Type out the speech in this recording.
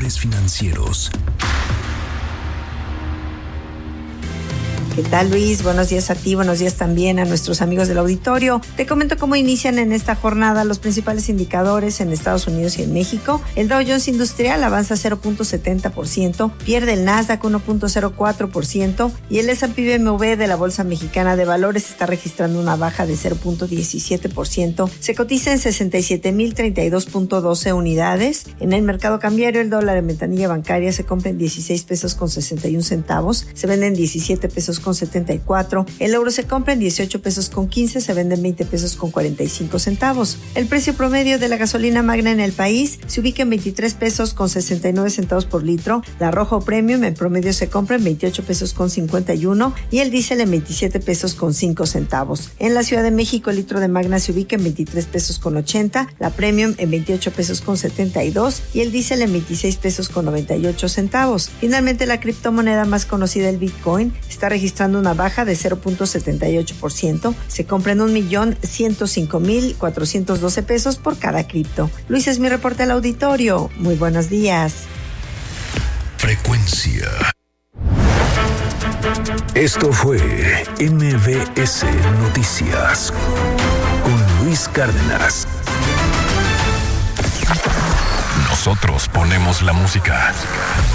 asesores financieros. ¿Qué tal, Luis? Buenos días a ti, buenos días también a nuestros amigos del auditorio. Te comento cómo inician en esta jornada los principales indicadores en Estados Unidos y en México. El Dow Jones Industrial avanza 0.70%, pierde el Nasdaq 1.04% y el S&P BMV de la Bolsa Mexicana de Valores está registrando una baja de 0.17%. Se cotiza en 67,032.12 unidades. En el mercado cambiario, el dólar en ventanilla bancaria se compra en 16 pesos con 61 centavos, se vende en 17 pesos con 74, el euro se compra en 18 pesos con 15, se vende en 20 pesos con 45 centavos. El precio promedio de la gasolina magna en el país se ubica en 23 pesos con 69 centavos por litro, la Rojo Premium en promedio se compra en 28 pesos con 51 y el diésel en 27 pesos con 5 centavos. En la Ciudad de México el litro de magna se ubica en 23 pesos con 80, la Premium en 28 pesos con 72 y el diésel en 26 pesos con 98 centavos. Finalmente la criptomoneda más conocida, el Bitcoin, está registrando una baja de 0.78%. Se compra en 1,105,412 pesos por cada cripto. Luis, es mi reporte al auditorio. Muy buenos días. Frecuencia. Esto fue MBS Noticias con Luis Cárdenas. Nosotros ponemos la música.